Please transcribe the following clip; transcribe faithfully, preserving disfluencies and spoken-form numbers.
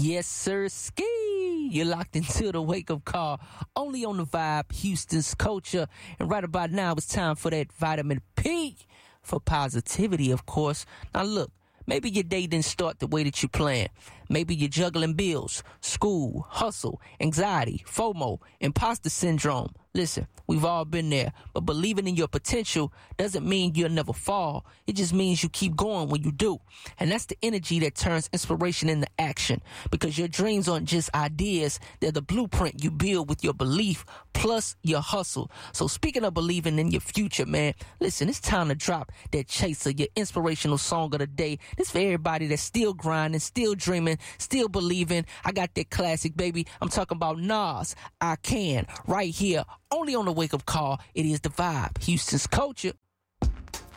Yes, sir, ski. You're locked into the wake-up call, only on the Vibe, Houston's culture. And right about now, it's time for that vitamin P for positivity, of course. Now, look, maybe your day didn't start the way that you planned. Maybe you're juggling bills, school, hustle, anxiety, FOMO, imposter syndrome. Listen, we've all been there, but believing in your potential doesn't mean you'll never fall. It just means you keep going when you do. And that's the energy that turns inspiration into action, because your dreams aren't just ideas. They're the blueprint you build with your belief plus your hustle. So speaking of believing in your future, man, listen, it's time to drop that chaser, your inspirational song of the day. This for everybody that's still grinding, still dreaming, still believing. I got that classic, baby. I'm talking about Nas, I Can, right here, only on the wake-up call. It is the Vibe, Houston's culture.